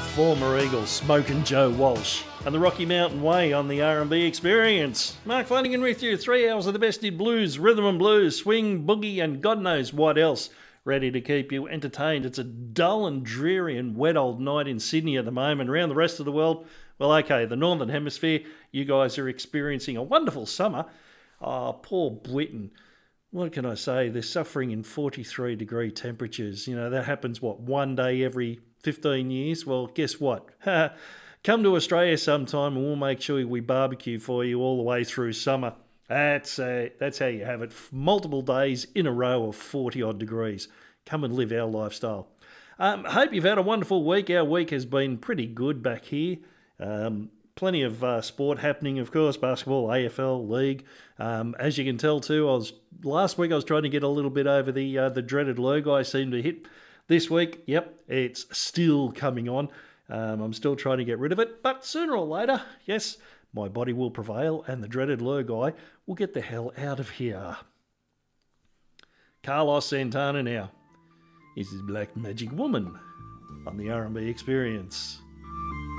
former Eagle Smokin' Joe Walsh and the Rocky Mountain Way on the R&B Experience. Mark Flanagan with you, 3 hours of the best in blues, rhythm and blues, swing, boogie and God knows what else, ready to keep you entertained. It's a dull and dreary and wet old night in Sydney at the moment. Around the rest of the world, well, okay, the Northern Hemisphere, you guys are experiencing a wonderful summer. Oh, poor Britain. What can I say? They're suffering in 43-degree temperatures. You know, that happens, what, one day every 15 years? Well, guess what? Come to Australia sometime and we'll make sure we barbecue for you all the way through summer. That's how you have it. Multiple days in a row of 40-odd degrees. Come and live our lifestyle. Hope you've had a wonderful week. Our week has been pretty good back here. Plenty of sport happening, of course, basketball, AFL, league. As you can tell too, last week I was trying to get a little bit over the dreaded logo I seem to hit. This week, yep, it's still coming on. I'm still trying to get rid of it, but sooner or later, yes, my body will prevail and the dreaded logo will get the hell out of here. Carlos Santana now. This is Black Magic Woman on the R&B Experience.